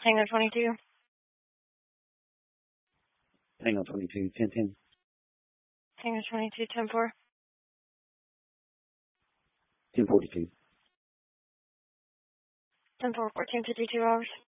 Tango 22. Tango 22, 1010. Tango 22, 10-4. 1042. 10-4, 1452 hours.